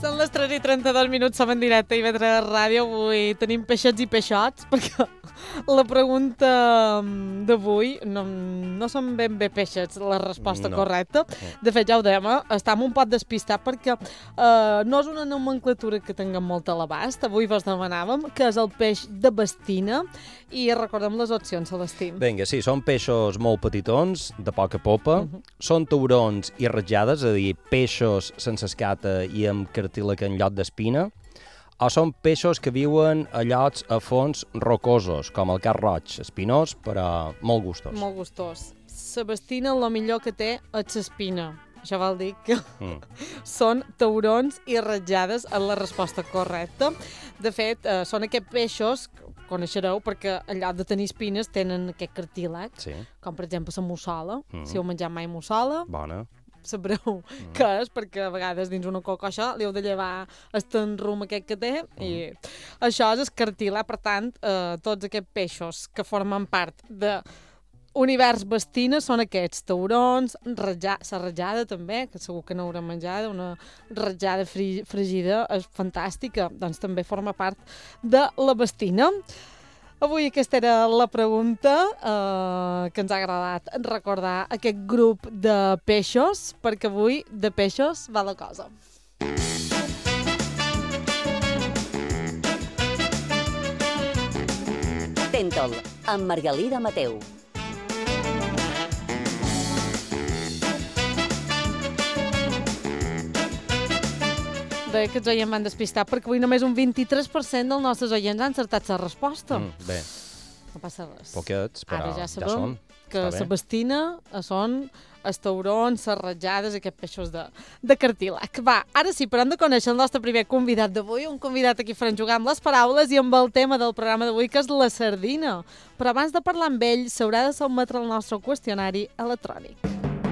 Són les 3:32, som en directe a IB3 Ràdio. Avui tenim peixets i peixots, perquè la pregunta d'avui no són ben bé peixets, la resposta correcta. De fet, ja ho dèiem, estem un poc despistat perquè no és una nomenclatura que tinguem molt a l'abast. Avui vos demanàvem que és el peix de bastina i recordem les opcions, Celestín. Vinga, sí, són peixos molt petitons, de poca popa, són taurons i ratjades, és a dir, peixos sense escata i amb cartílag en lloc d'espina, o són peixos que viuen a llocs a fons rocosos, com el Car Roig, espinós, però molt gustós. Molt gustós. La bastina, el millor que té és l'espina. Això vol dir que són taurons i ratjades en la resposta correcta. De fet, són aquests peixos, coneixereu, perquè en lloc de tenir espines tenen aquest cartílag, com per exemple la mussola. Si heu menjat mai mussola, bona, sabreu què és, perquè a vegades dins una cocoixa li heu de llevar el tenrum aquest que té, i això és el cartílag. Per tant, tots aquests peixos que formen part de univers bastina són aquests taurons, la ratjada també, que segur que no haurem menjat, una ratjada fregida és fantàstica, doncs també forma part de la bastina. Avui aquesta era la pregunta que ens ha agradat recordar aquest grup de peixos, perquè avui de peixos va la cosa. Tentol, amb Margalida Mateu. Bé, que els oients van despistar, perquè avui només un 23% dels nostres oients han encertat la resposta. Bé. No passa res. Poquets, però ara ja són. sabem que la bastina són els taurons, les ratjades, aquests peixos de cartílag. Va, ara sí, però hem de conèixer el nostre primer convidat d'avui, un convidat aquí farem jugar amb les paraules i amb el tema del programa d'avui, que és la sardina. Però abans de parlar amb ell, s'haurà de sotmetre el nostre qüestionari electrònic.